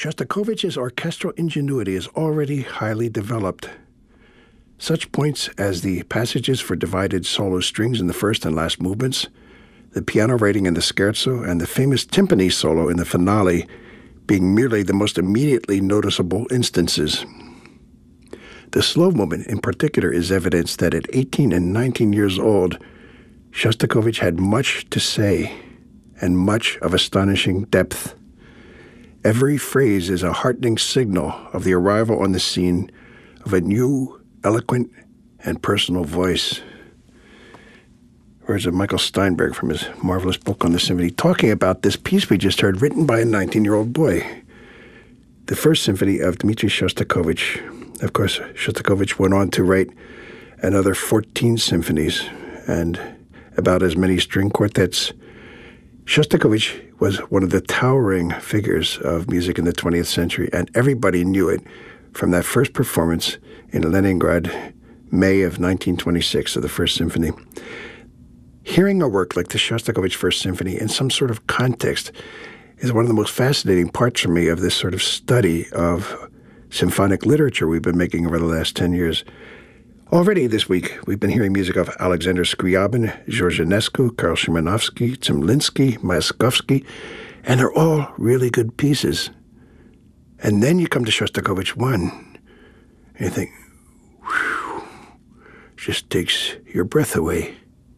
Shostakovich's orchestral ingenuity is already highly developed. Such points as the passages for divided solo strings in the first and last movements, the piano writing in the scherzo, and the famous timpani solo in the finale being merely the most immediately noticeable instances. The slow movement in particular is evidence that at 18 and 19 years old, Shostakovich had much to say and much of astonishing depth. Every phrase is a heartening signal of the arrival on the scene of a new, eloquent, and personal voice. Words of Michael Steinberg from his marvelous book on the symphony, talking about this piece we just heard, written by a 19-year-old boy. The First Symphony of Dmitri Shostakovich. Of course, Shostakovich went on to write another 14 symphonies and about as many string quartets. Shostakovich was one of the towering figures of music in the 20th century, and everybody knew it from that first performance in Leningrad, May of 1926, of the First Symphony. Hearing a work like the Shostakovich First Symphony in some sort of context is one of the most fascinating parts for me of this sort of study of symphonic literature we've been making over the last 10 years. Already this week, we've been hearing music of Alexander Scriabin, George Enescu, Karl Szymanowski, Cymlinski, Mayakovsky, and they're all really good pieces. And then you come to Shostakovich 1, and you think, whew, just takes your breath away.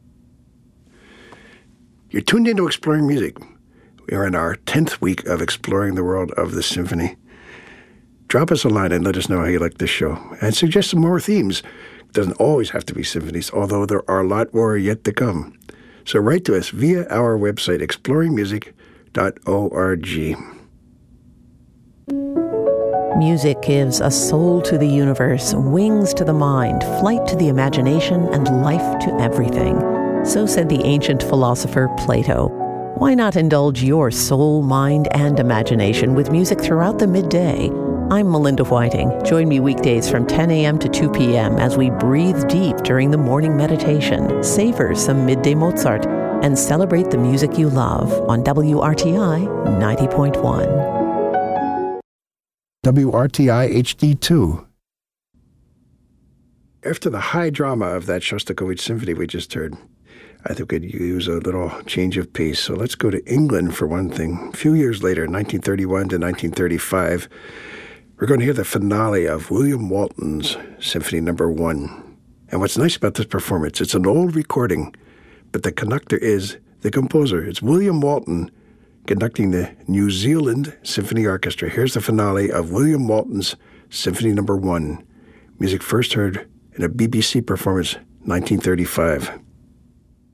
You're tuned into Exploring Music. We are in our 10th week of exploring the world of the symphony. Drop us a line and let us know how you like this show, and suggest some more themes. It doesn't always have to be symphonies, although there are a lot more yet to come. So write to us via our website, exploringmusic.org. Music gives a soul to the universe, wings to the mind, flight to the imagination, and life to everything. So said the ancient philosopher Plato. Why not indulge your soul, mind, and imagination with music throughout the midday? I'm Melinda Whiting. Join me weekdays from 10 a.m. to 2 p.m. as we breathe deep during the morning meditation, savor some midday Mozart, and celebrate the music you love on WRTI 90.1. WRTI HD2. After the high drama of that Shostakovich symphony we just heard, I think we could use a little change of pace. So let's go to England for one thing. A few years later, 1931 to 1935, we're going to hear the finale of William Walton's Symphony No. 1. And what's nice about this performance, it's an old recording, but the conductor is the composer. It's William Walton conducting the New Zealand Symphony Orchestra. Here's the finale of William Walton's Symphony No. 1. Music first heard in a BBC performance, 1935.